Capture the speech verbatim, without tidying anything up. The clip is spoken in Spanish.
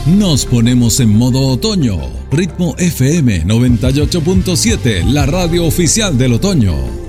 Nos ponemos en modo otoño. Ritmo F M noventa y ocho punto siete, la radio oficial del otoño.